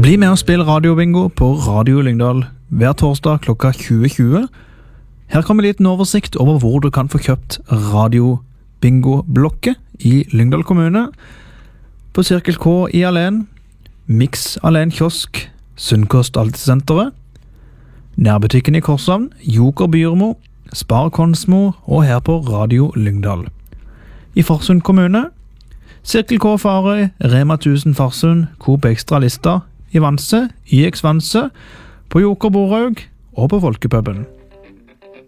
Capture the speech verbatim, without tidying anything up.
Bli med og spill radiobingo på Radio Lyngdal hver torsdag klokka tjue tjue. Her kommer litt en oversikt over hvor du kan få kjøpt radiobingo-blokket i Lyngdal kommune. På Cirkel K i Alen, Mix Alen Kiosk, Sunnkost Altesenteret, Nærbutikken i Korshavn, Joker Byrmo, Spar Konsmo og her på Radio Lyngdal. I Farsund kommune, Cirkel K Farøy, Rema tusen Farsund, Coop Extra Lista, i Vanse, I X Vanse, på Joker Borhaug og på Folkepuben.